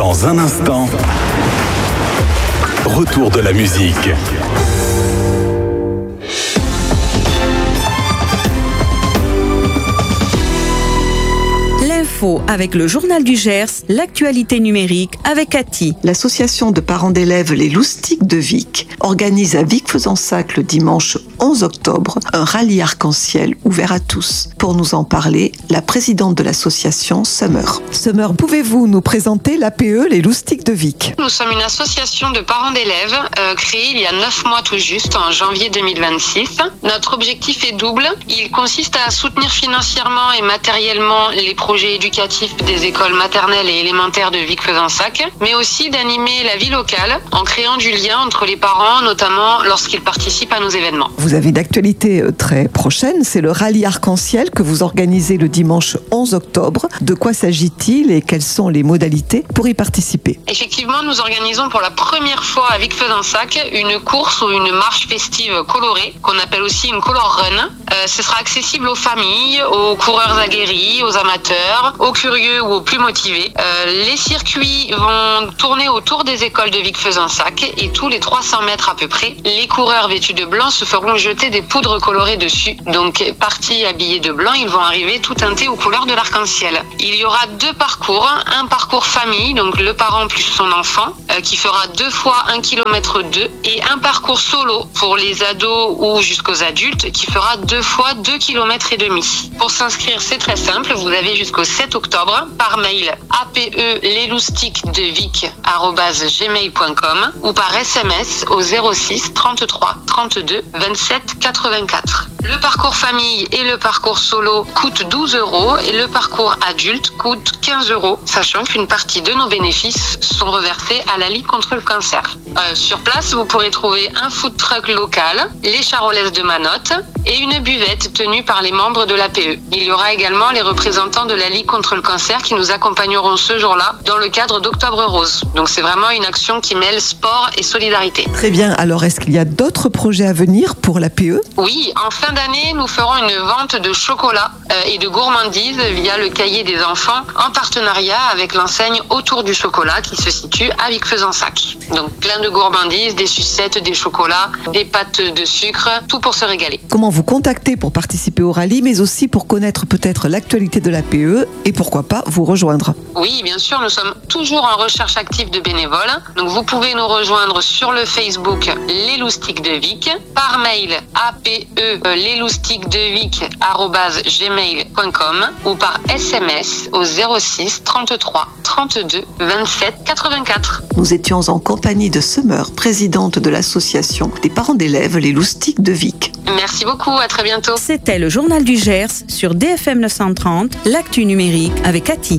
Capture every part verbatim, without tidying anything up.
Dans un instant, retour de la musique. L'info avec le Journal du Gers, l'actualité numérique avec Cathy. L'association de parents d'élèves Les Loustics de Vic organise à Vic-Fezensac le dimanche onze octobre un rallye arc-en-ciel ouvert à tous. Pour nous en parler, la présidente de l'association, Summer. Summer, pouvez-vous nous présenter l'A P E Les Loustics de Vic? Nous sommes une association de parents d'élèves euh, créée il y a neuf mois tout juste, en janvier deux mille vingt-six. Notre objectif est double. Il consiste à soutenir financièrement et matériellement les projets éducatifs des écoles maternelles et élémentaires de Vic-Fezensac, mais aussi d'animer la vie locale en créant du lien entre les parents, notamment lorsqu'ils participent à nos événements. Vous avez une actualité très prochaine, c'est le rallye arc-en-ciel que vous organisez le dimanche onze octobre. De quoi s'agit-il et quelles sont les modalités pour y participer? Effectivement, nous organisons pour la première fois à Vic-Fezensac une course ou une marche festive colorée, qu'on appelle aussi une color run. Euh, ce sera accessible aux familles, aux coureurs aguerris, aux amateurs, aux curieux ou aux plus motivés. Euh, les circuits vont tourner autour des écoles de Vic-Fezensac et tous les trois cents mètres à peu près, les coureurs vêtus de blanc se feront jeter des poudres colorées dessus. Donc, partis habillés de blanc, ils vont arriver tout teintés aux couleurs de l'arc-en-ciel. Il y aura deux parcours, un parcours famille, donc le parent plus son enfant, euh, qui fera deux fois un kilomètre deux, et un parcours solo pour les ados ou jusqu'aux adultes, qui fera deux fois deux kilomètres et demi. Pour s'inscrire, c'est très simple, vous avez jusqu'au sept octobre, par mail ape les loustics de vic arobase gmail point com ou par S M S au zéro six trente-trois trente-deux vingt-sept quatre-vingt-quatre. Le parcours famille et le parcours solo coûtent douze euros et le parcours adulte coûte quinze euros, sachant qu'une partie de nos bénéfices sont reversés à la Ligue contre le cancer. Euh, sur place, vous pourrez trouver un food truck local, les charolaises de Manotte et une buvette tenue par les membres de l'A P E. Il y aura également les représentants de la Ligue contre le cancer qui nous accompagneront ce jour-là dans le cadre d'Octobre Rose. Donc c'est vraiment une action qui mêle sport et solidarité. Très bien, alors est-ce qu'il y a d'autres projets à venir pour l'A P E? Oui, en fin d'année, nous ferons une vente de chocolat euh, et de gourmandises via le cahier des enfants en partenariat avec l'enseigne Autour du chocolat qui se situe à Vic-Fezensac. Donc plein de gourmandises, des sucettes, des chocolats, des pâtes de sucre, tout pour se régaler. Comment vous contacter pour participer au rallye, mais aussi pour connaître peut-être l'actualité de l'A P E et pourquoi pas vous rejoindre? Oui, bien sûr, nous sommes toujours en recherche active de bénévoles. Donc vous pouvez nous rejoindre sur le Facebook Les Loustics de Vic, par mail ape les loustics de vic arobase gmail point com ou par S M S au zéro six trente-trois trente-deux vingt-sept quatre-vingt-quatre. Nous étions en compagnie de Summer, présidente de l'association des parents d'élèves Les Loustics de Vic. Merci beaucoup, à très bientôt. C'était le Journal du Gers sur D F M neuf cent trente, l'actu numérique avec Cathy.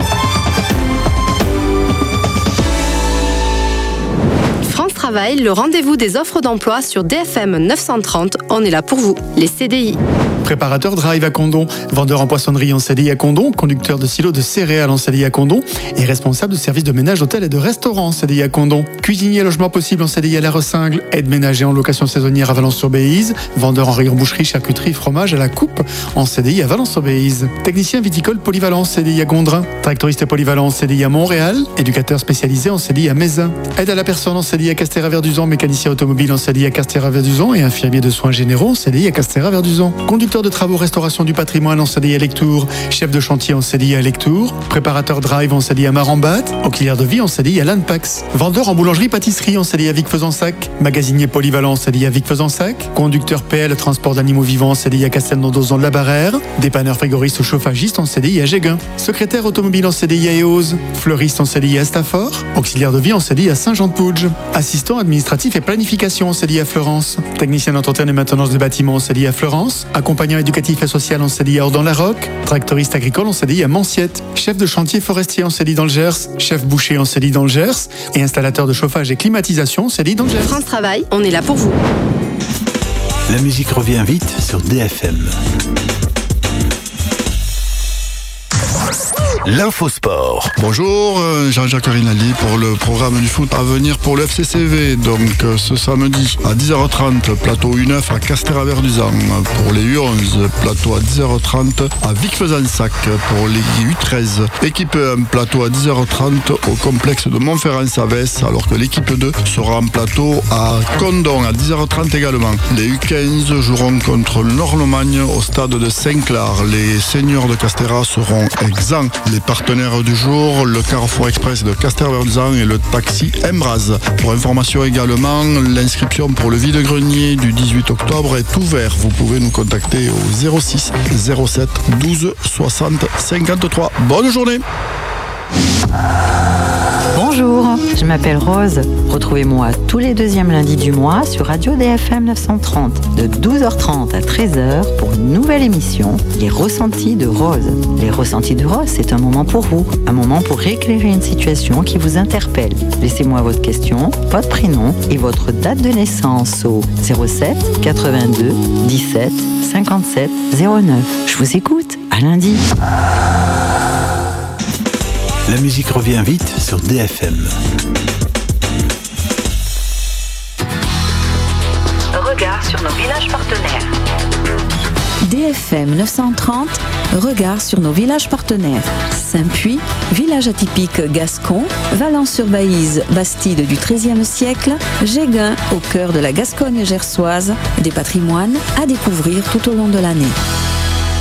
France Travail, le rendez-vous des offres d'emploi sur D F M neuf cent trente. On est là pour vous, les C D I. Préparateur drive à Condom, vendeur en poissonnerie en C D I à Condom, conducteur de silo de céréales en C D I à Condom et responsable de service de ménage d'hôtel et de restaurant en C D I à Condom. Cuisinier logement possible en C D I à La Ressingle, aide ménager en location saisonnière à Valence-sur-Béise, vendeur en rayon boucherie, charcuterie, fromage à la coupe en C D I à Valence-sur-Béise. Technicien viticole polyvalent en C D I à Gondrin, tractoriste polyvalent en C D I à Montréal, éducateur spécialisé en C D I à Mézin, aide à la personne en C D I à Castéra-Verduzan, mécanicien automobile en C D I à Castéra-Verduzan et infirmier de soins généraux en C D I à Castéra-Verduzan. Conducteur de travaux restauration du patrimoine en C D I à Lectoure, chef de chantier en C D I à Lectoure, préparateur drive en C D I à Marambat, auxiliaire de vie en C D I à Lanpax, vendeur en boulangerie-pâtisserie en C D I à Vic-Fezensac, magasinier polyvalent en C D I à Vic-Fezensac, conducteur P L transport d'animaux vivants en C D I à Castelnau-d'Ozon de la Barrère, dépanneur frigoriste ou chauffagiste en C D I à Géguin, secrétaire automobile en C D I à Eauze, fleuriste en C D I à Stafford, auxiliaire de vie en C D I à Saint-Jean-de-Pouge, assistant administratif et planification en C D I à Florence, technicien d'entretien et maintenance de bâtiments en C D I à Florence, accompagnant éducatif et social en C D I à Ordon-la-Roque, tractoriste agricole en C D I à Manciette, chef de chantier forestier en C D I dans le Gers, chef boucher en C D I dans le Gers et installateur de chauffage et climatisation en C D I dans le Gers. France Travail, on est là pour vous. La musique revient vite sur D F M. l'infosport. Bonjour, Jean-Jacques Rinaldi pour le programme du foot à venir pour le F C C V. Donc ce samedi à dix heures trente, plateau U neuf à Castéra-Verduzan. Pour les U onze, plateau à dix heures trente à Vic-Fezensac. Pour les U treize, équipe un, plateau à dix heures trente au complexe de Montferrand-Savès, alors que l'équipe deux sera en plateau à Condon à dix heures trente également. Les U quinze joueront contre le Nord-Lomagne au stade de Saint-Clar. Les seniors de Castéra seront exempts. Les partenaires du jour, le Carrefour Express de Castéra-Verduzan et le taxi Embraz. Pour information également, l'inscription pour le vide-grenier du dix-huit octobre est ouverte. Vous pouvez nous contacter au zéro six zéro sept douze soixante cinquante-trois. Bonne journée. Bonjour, je m'appelle Rose. Retrouvez-moi tous les deuxièmes lundis du mois sur Radio D F M neuf cent trente de douze heures trente à treize heures pour une nouvelle émission, Les Ressentis de Rose. Les Ressentis de Rose, c'est un moment pour vous, un moment pour éclairer une situation qui vous interpelle. Laissez-moi votre question, votre prénom et votre date de naissance au zéro sept quatre-vingt-deux dix-sept cinquante-sept zéro neuf. Je vous écoute, à lundi. La musique revient vite sur D F M. Regard sur nos villages partenaires. D F M neuf cent trente, regard sur nos villages partenaires. Saint-Puy, village atypique gascon, Valence-sur-Baïse, bastide du treizième siècle, Géguin, au cœur de la Gascogne gersoise, des patrimoines à découvrir tout au long de l'année.